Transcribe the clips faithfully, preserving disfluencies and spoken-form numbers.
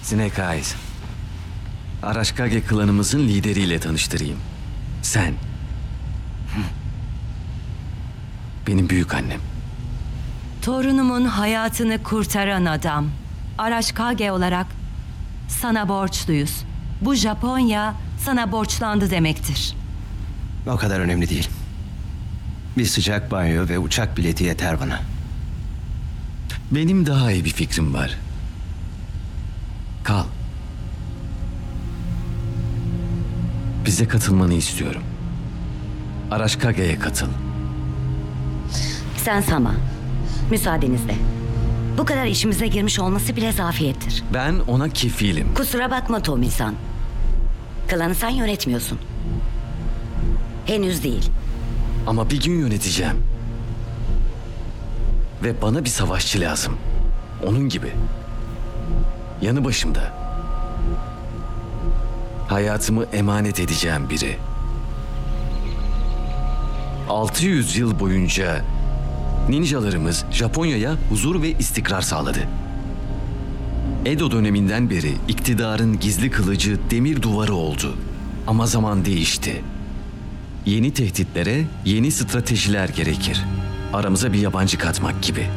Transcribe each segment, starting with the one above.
Snake Eyes. Arashkage klanımızın lideriyle tanıştırayım. Sen. Benim büyük annem. Torunumun hayatını kurtaran adam. Arashkage olarak sana borçluyuz. Bu Japonya sana borçlandı demektir. O kadar önemli değil. Bir sıcak banyo ve uçak bileti yeter bana. Benim daha iyi bir fikrim var. Kal. Bize katılmanı istiyorum. Arashkage'ye katıl. Sen Sama. Müsaadenizle. Bu kadar işimize girmiş olması bile zafiyettir. Ben ona kefilim. Kusura bakma Tomi-san. Klanı sen yönetmiyorsun. Henüz değil. Ama bir gün yöneteceğim. Ve bana bir savaşçı lazım. Onun gibi. Yanı başımda. Hayatımı emanet edeceğim biri. altı yüz yıl boyunca ninjalarımız Japonya'ya huzur ve istikrar sağladı. Edo döneminden beri iktidarın gizli kılıcı demir duvarı oldu. Ama zaman değişti. Yeni tehditlere yeni stratejiler gerekir. Aramıza bir yabancı katmak gibi.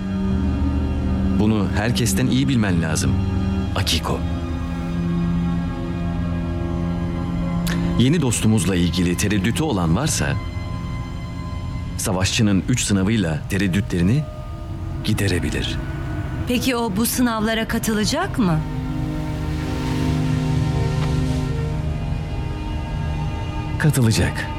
Bunu herkesten iyi bilmen lazım, Akiko. Yeni dostumuzla ilgili tereddütü olan varsa, savaşçının üç sınavıyla tereddütlerini giderebilir. Peki o bu sınavlara katılacak mı? Katılacak.